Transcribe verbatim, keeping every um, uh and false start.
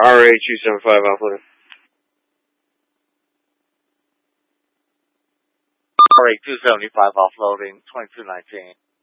R A two seven five offloading. R A two seventy-five offloading, twenty-two nineteen.